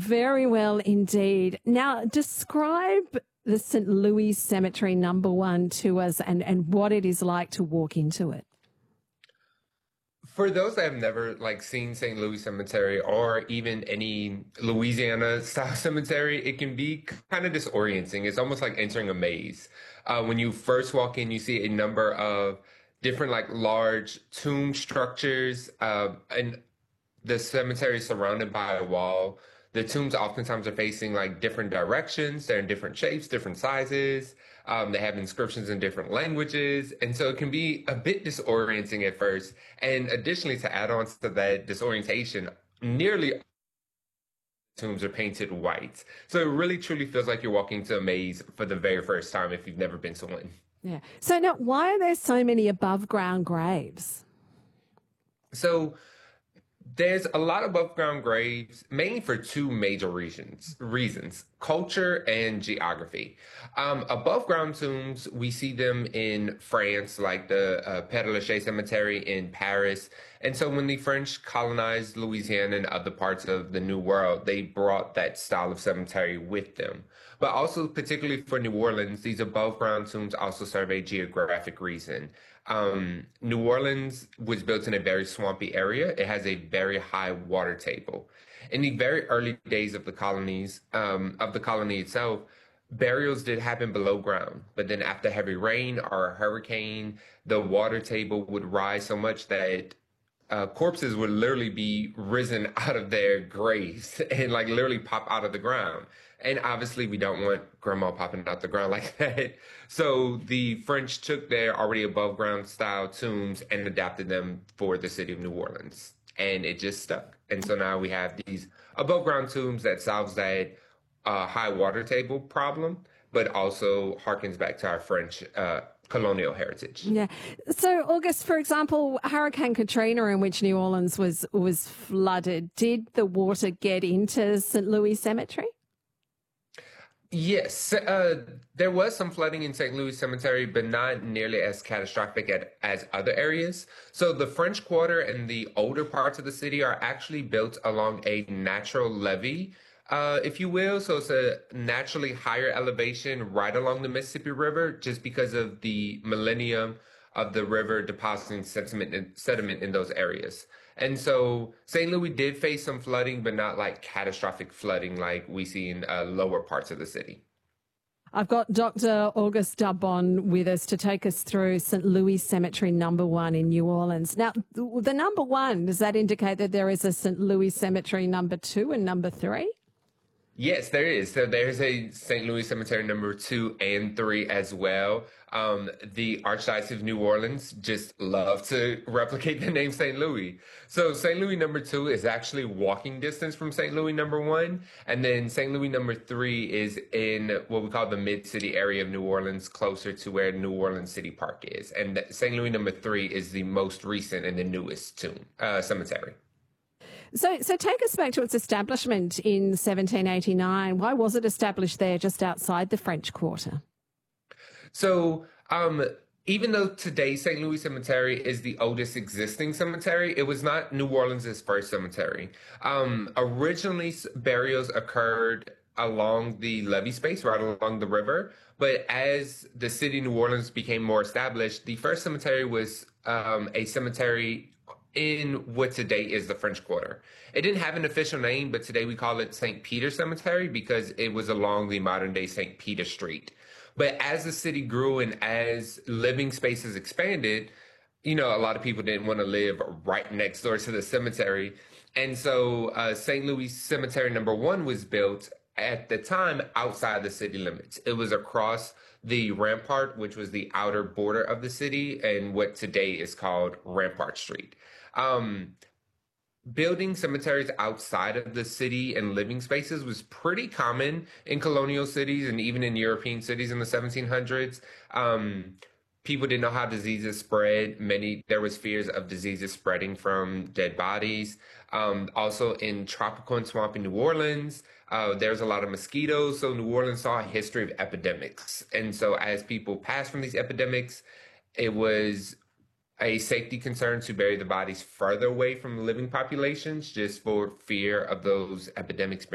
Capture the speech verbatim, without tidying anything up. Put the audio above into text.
very well indeed. Now, describe the Saint Louis Cemetery number one to us and, and what it is like to walk into it. For those that have never like seen Saint Louis Cemetery or even any Louisiana style cemetery, it can be kind of disorienting. It's almost like entering a maze. Uh, when you first walk in, you see a number of different like large tomb structures, uh, and the cemetery is surrounded by a wall. The tombs oftentimes are facing like different directions. They're in different shapes, different sizes. Um, they have inscriptions in different languages. And so it can be a bit disorienting at first. And additionally, to add on to that disorientation, nearly all tombs are painted white. So it really truly feels like you're walking to a maze for the very first time if you've never been to one. Yeah. So now, why are there so many above ground graves? So there's a lot of above ground graves, mainly for two major reasons, reasons, culture and geography. Um, above ground tombs, we see them in France, like the uh, Père Lachaise Cemetery in Paris. And so when the French colonized Louisiana and other parts of the New World, they brought that style of cemetery with them. But also, particularly for New Orleans, these above ground tombs also serve a geographic reason. Um, New Orleans was built in a very swampy area. It has a very high water table. In the very early days of the colonies, um, of the colony itself, burials did happen below ground. But then after heavy rain or a hurricane, the water table would rise so much that uh, corpses would literally be risen out of their graves and like literally pop out of the ground. And obviously, we don't want grandma popping out the ground like that. So the French took their already above ground style tombs and adapted them for the city of New Orleans. And it just stuck. And so now we have these above ground tombs that solves that uh, high water table problem, but also harkens back to our French uh, colonial heritage. Yeah. So, August, for example, Hurricane Katrina, in which New Orleans was was flooded, did the water get into Saint Louis Cemetery? Yes, uh, there was some flooding in Saint Louis Cemetery, but not nearly as catastrophic at, as other areas. So the French Quarter and the older parts of the city are actually built along a natural levee, uh, if you will. So it's a naturally higher elevation right along the Mississippi River, just because of the millennium of the river depositing sediment in, sediment in those areas. And so Saint Louis did face some flooding, but not like catastrophic flooding like we see in uh, lower parts of the city. I've got Doctor Auguste Darbonne with us to take us through Saint Louis Cemetery number one in New Orleans. Now, the number one, does that indicate that there is a Saint Louis Cemetery number two and number three? Yes, there is. So there's a Saint Louis Cemetery number two and three as well. Um, the Archdiocese of New Orleans just love to replicate the name Saint Louis. So Saint Louis number two is actually walking distance from Saint Louis number one. And then Saint Louis number three is in what we call the mid-city area of New Orleans, closer to where New Orleans City Park is. And Saint Louis number three is the most recent and the newest tomb, uh, cemetery. So, so take us back to its establishment in seventeen eighty-nine. Why was it established there just outside the French Quarter? So, um, even though today Saint Louis Cemetery is the oldest existing cemetery, it was not New Orleans' first cemetery. Um, originally, burials occurred along the levee space, right along the river. But as the city of New Orleans became more established, the first cemetery was um, a cemetery in what today is the French Quarter. It didn't have an official name, but today we call it Saint Peter Cemetery because it was along the modern day Saint Peter Street. But as the city grew and as living spaces expanded, you know, a lot of people didn't want to live right next door to the cemetery. And so uh, Saint Louis Cemetery number one was built at the time outside the city limits. It was across the Rampart, which was the outer border of the city, and what today is called Rampart Street. Um, building cemeteries outside of the city and living spaces was pretty common in colonial cities and even in European cities in the seventeen hundreds. Um, people didn't know how diseases spread. Many, there was fears of diseases spreading from dead bodies. Um, also in tropical and swampy New Orleans, uh, there's a lot of mosquitoes. So New Orleans saw a history of epidemics. And so as people passed from these epidemics, it was a safety concern to bury the bodies further away from living populations just for fear of those epidemics